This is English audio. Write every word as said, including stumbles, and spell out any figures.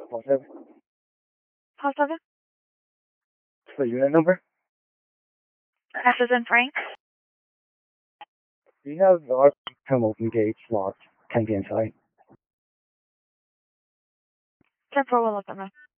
Four seven. Four seven. The unit number? F is in Frank. Do you have the Hamilton gate locked? Can be inside. ten four will open up.